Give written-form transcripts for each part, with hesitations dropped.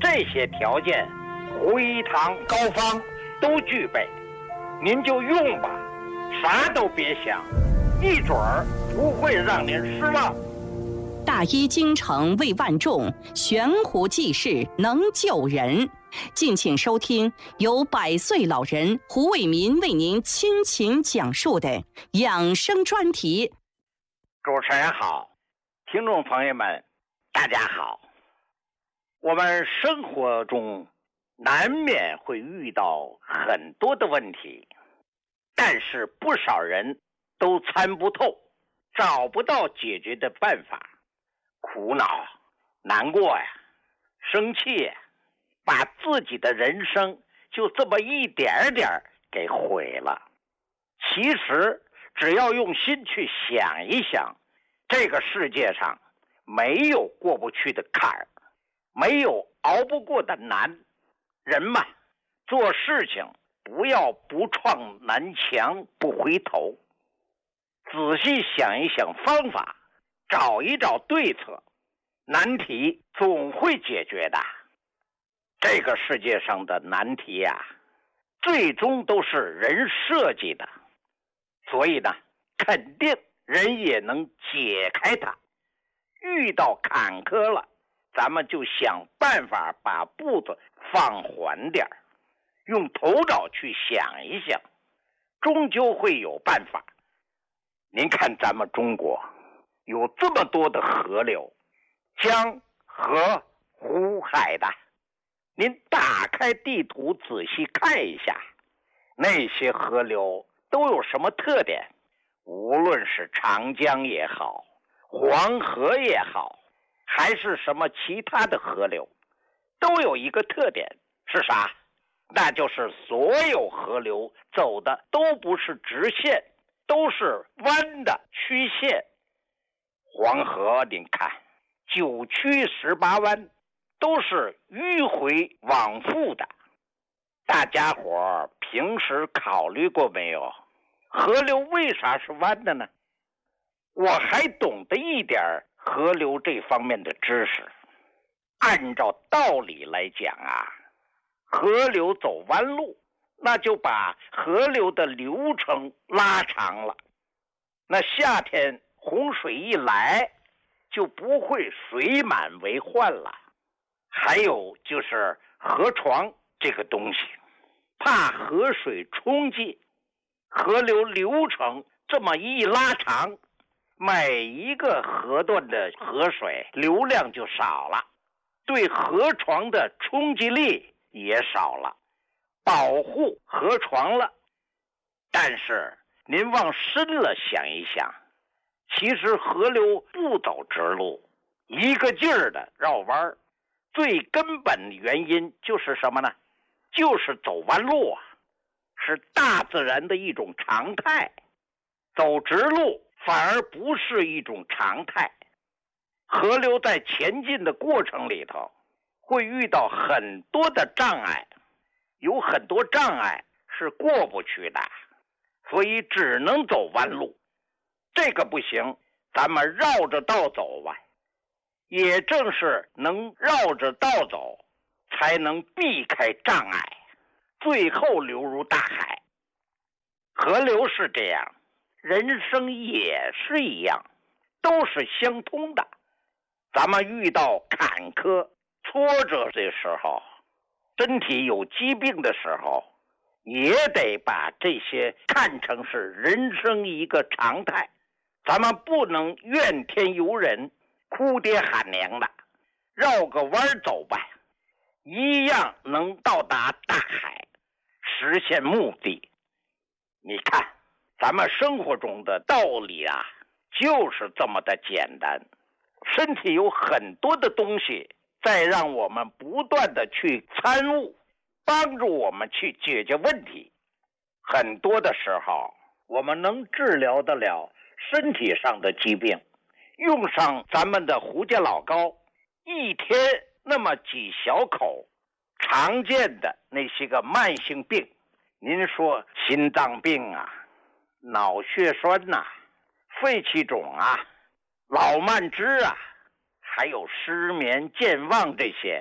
这些条件，回堂高方都具备，您就用吧，啥都别想，一准儿不会让您失望。 大医精诚为万众，悬壶济世能救人。敬请收听由100岁老人胡伟民为您倾情讲述的养生专题。 主持人好，听众朋友们，大家好。我们生活中难免会遇到很多的问题，但是不少人都参不透，找不到解决的办法，苦恼、难过呀，生气呀，把自己的人生就这么一点点给毁了。其实只要用心去想一想，这个世界上没有过不去的坎儿，没有熬不过的难。人嘛，做事情不要不撞南墙不回头，仔细想一想方法，找一找对策，难题总会解决的。这个世界上的难题呀，最终都是人设计的，所以呢，肯定人也能解开它。遇到坎坷了，咱们就想办法把步子放缓点，用头脑去想一想，终究会有办法。您看咱们中国有这么多的河流，江河湖海的，您打开地图仔细看一下，那些河流都有什么特点？无论是长江也好，黄河也好，还是什么其他的河流，都有一个特点，是啥？那就是所有河流走的都不是直线，都是弯的曲线。黄河您看9曲18弯，都是迂回往复的。大家伙平时考虑过没有，河流为啥是弯的呢？我还懂得一点河流这方面的知识。按照道理来讲啊，河流走弯路，那就把河流的流程拉长了。那夏天洪水一来，就不会水满为患了。还有就是河床这个东西，怕河水冲击，河流流程这么一拉长，每一个河段的河水流量就少了，对河床的冲击力也少了，保护河床了。但是您往深了想一想，其实河流不走直路，一个劲儿的绕弯，最根本的原因就是什么呢？就是走弯路啊，是大自然的一种常态。走直路反而不是一种常态。河流在前进的过程里头，会遇到很多的障碍，有很多障碍是过不去的，所以只能走弯路。这个不行，咱们绕着道走吧。也正是能绕着道走，才能避开障碍，最后流入大海。河流是这样，人生也是一样，都是相通的。咱们遇到坎坷挫折的时候，身体有疾病的时候，也得把这些看成是人生一个常态。咱们不能怨天尤人，哭爹喊娘的，绕个弯走吧，一样能到达大海，实现目的。你看咱们生活中的道理啊，就是这么的简单。身体有很多的东西在让我们不断的去参悟，帮助我们去解决问题。很多的时候我们能治疗得了身体上的疾病，用上咱们的胡家老膏，一天那么几小口，常见的那些个慢性病，您说心脏病啊，脑血栓呐，肺气肿啊，老慢支啊，还有失眠健忘，这些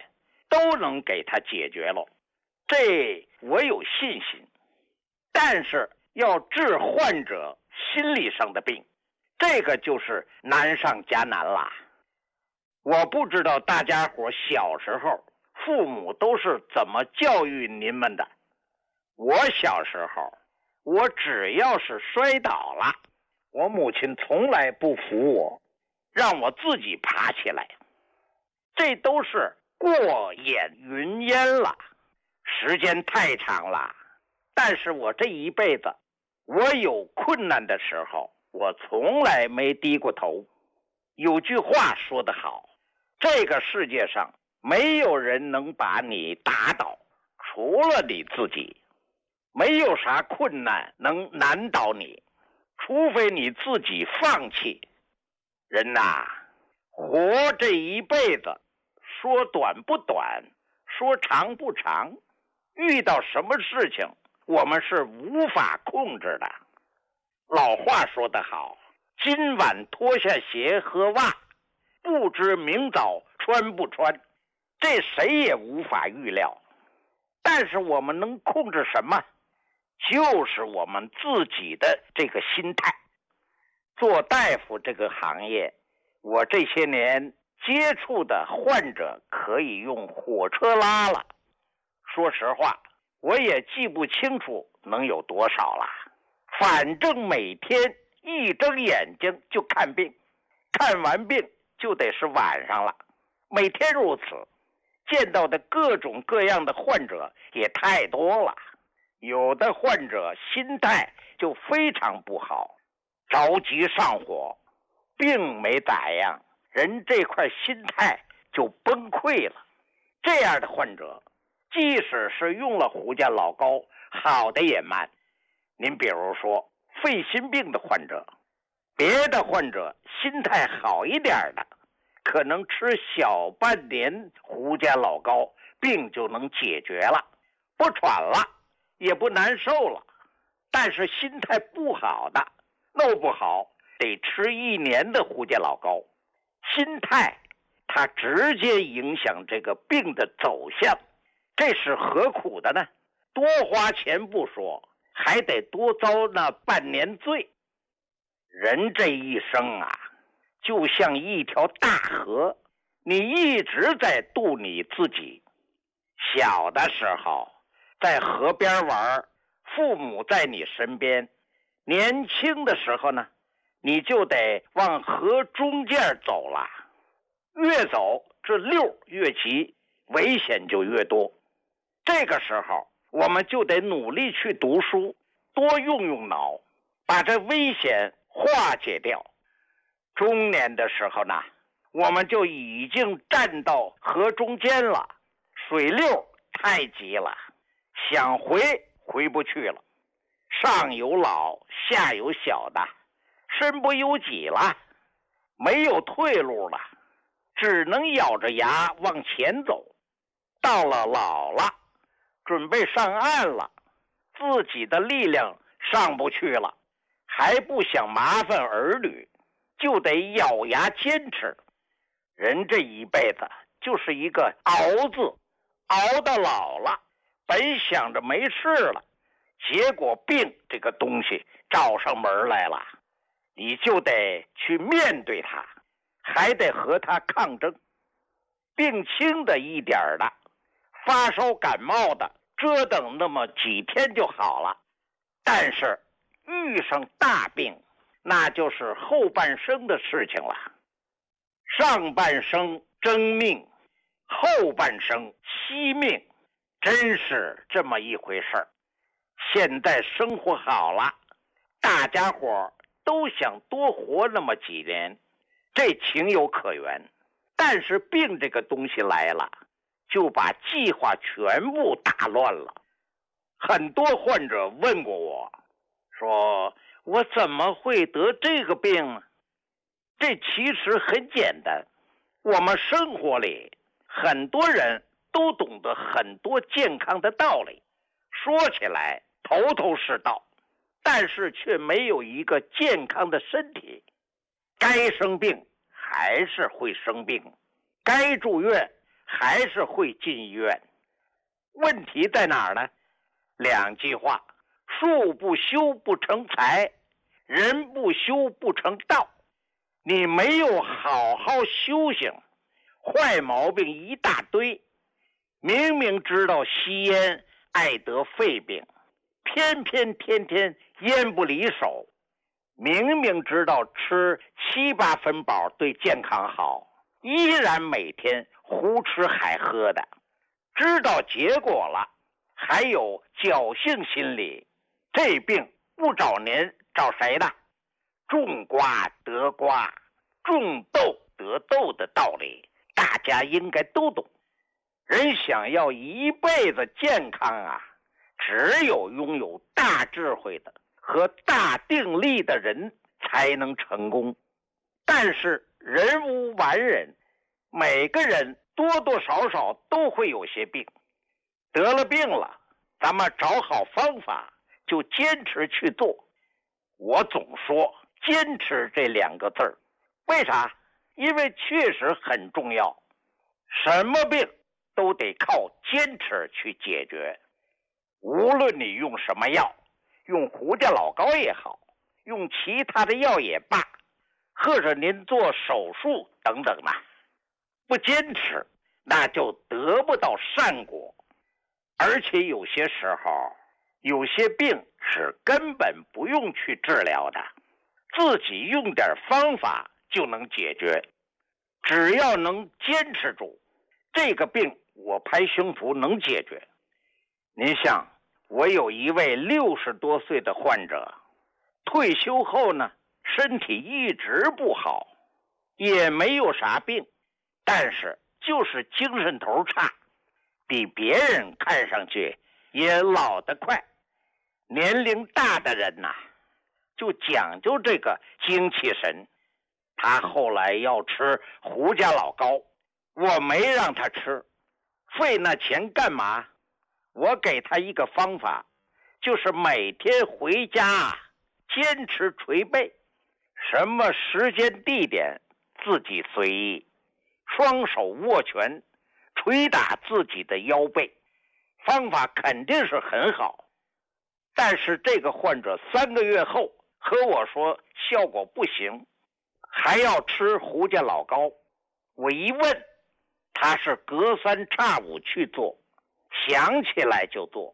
都能给他解决了，这我有信心。但是要治患者心理上的病，这个就是难上加难了。我不知道大家伙小时候父母都是怎么教育您们的。我小时候，我只要是摔倒了，我母亲从来不扶我，让我自己爬起来。这都是过眼云烟了，时间太长了。但是我这一辈子，我有困难的时候，我从来没低过头。有句话说得好，这个世界上没有人能把你打倒，除了你自己。没有啥困难能难倒你，除非你自己放弃。人呐，活这一辈子，说短不短，说长不长，遇到什么事情我们是无法控制的。老话说得好，今晚脱下鞋和袜，不知明早穿不穿，这谁也无法预料。但是我们能控制什么？就是我们自己的这个心态。做大夫这个行业，我这些年接触的患者可以用火车拉了。说实话，我也记不清楚能有多少了。反正每天一睁眼睛就看病，看完病就得是晚上了，每天如此。见到的各种各样的患者也太多了。有的患者心态就非常不好，着急上火，病没咋样，人这块心态就崩溃了。这样的患者，即使是用了胡家老膏，好的也慢。您比如说肺心病的患者，别的患者心态好一点的，可能吃小半年胡家老膏，病就能解决了，不喘了，也不难受了。但是心态不好的，弄不好得吃1年的胡家老膏。心态它直接影响这个病的走向，这是何苦的呢？多花钱不说，还得多遭那半年罪。人这一生啊，就像一条大河，你一直在渡你自己。小的时候在河边玩，父母在你身边；年轻的时候呢，你就得往河中间走了。越走这溜越急，危险就越多。这个时候我们就得努力去读书，多用用脑，把这危险化解掉。中年的时候呢，我们就已经站到河中间了，水流太急了，想回不去了。上有老下有小的，身不由己了，没有退路了，只能咬着牙往前走。到了老了，准备上岸了，自己的力量上不去了，还不想麻烦儿女，就得咬牙坚持。人这一辈子就是一个熬字，熬到老了，本想着没事了，结果病这个东西找上门来了，你就得去面对它，还得和它抗争。病轻的一点的，发烧感冒的，折腾那么几天就好了。但是遇上大病，那就是后半生的事情了。上半生争命，后半生惜命，真是这么一回事儿。现在生活好了，大家伙都想多活那么几年，这情有可原。但是病这个东西来了，就把计划全部打乱了。很多患者问过我，说我怎么会得这个病呢？这其实很简单，我们生活里很多人都懂得很多健康的道理，说起来头头是道，但是却没有一个健康的身体。该生病还是会生病，该住院还是会进医院。问题在哪儿呢？两句话：树不修不成材，人不修不成道。你没有好好修行，坏毛病一大堆，明明知道吸烟爱得肺病，偏偏天天烟不离手，明明知道吃7、8分饱对健康好，依然每天胡吃海喝的，知道结果了，还有侥幸心理。这病不找您找谁的？种瓜得瓜，种豆得豆的道理，大家应该都懂。人想要一辈子健康啊，只有拥有大智慧的和大定力的人才能成功。但是人无完人，每个人多多少少都会有些病。得了病了，咱们找好方法，就坚持去做。我总说坚持这2个字儿，为啥？因为确实很重要。什么病都得靠坚持去解决。无论你用什么药，用胡家老膏也好，用其他的药也罢，或者您做手术等等吧，不坚持那就得不到善果。而且有些时候，有些病是根本不用去治疗的，自己用点方法就能解决。只要能坚持住，这个病我拍胸脯能解决。您像我有一位60多岁的患者，退休后呢，身体一直不好，也没有啥病，但是就是精神头差，比别人看上去也老得快。年龄大的人呐，就讲究这个精气神。他后来要吃胡家老膏，我没让他吃，费那钱干嘛？我给他一个方法，就是每天回家坚持捶背，什么时间地点自己随意，双手握拳捶打自己的腰背，方法肯定是很好。但是这个患者3个月后和我说效果不行，还要吃胡家老膏。我一问，他是隔3差5去做，想起来就做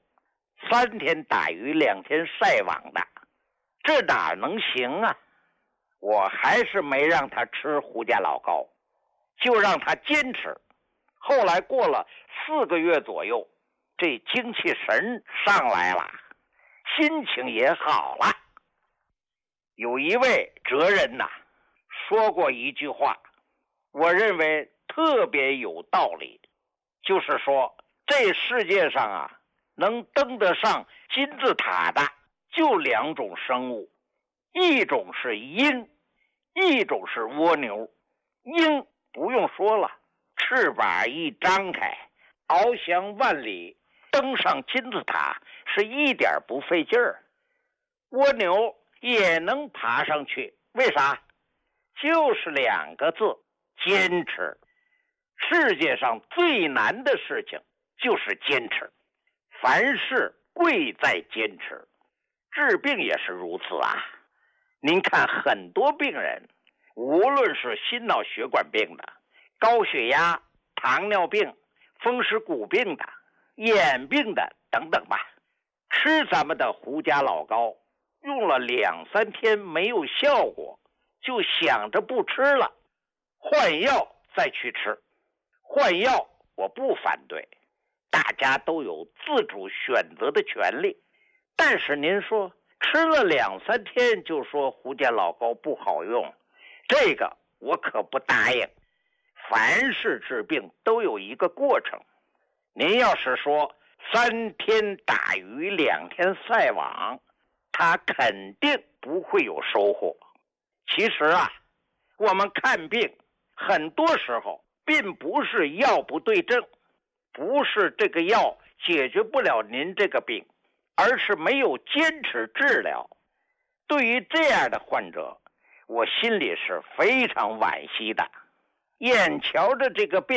，3天打鱼2天晒网的，这哪能行啊？我还是没让他吃胡家老膏，就让他坚持。后来过了4个月左右，这精气神上来了，心情也好了。有一位哲人呐，说过一句话，我认为特别有道理，就是说这世界上啊，能登得上金字塔的就2种生物，一种是鹰，一种是蜗牛。鹰不用说了，翅膀一张开，翱翔万里，登上金字塔是一点不费劲儿。蜗牛也能爬上去，为啥？就是2个字，坚持。世界上最难的事情就是坚持，凡事贵在坚持。治病也是如此啊。您看很多病人，无论是心脑血管病的、高血压、糖尿病、风湿骨病的、眼病的等等吧，吃咱们的胡家老膏，用了2、3天没有效果，就想着不吃了，换药再去吃。换药我不反对，大家都有自主选择的权利。但是您说吃了2、3天就说胡家老膏不好用，这个我可不答应。凡是治病都有一个过程，您要是说3天打鱼2天晒网，他肯定不会有收获。其实啊，我们看病很多时候并不是药不对症，不是这个药解决不了您这个病，而是没有坚持治疗。对于这样的患者，我心里是非常惋惜的。眼瞧着这个病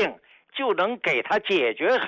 就能给他解决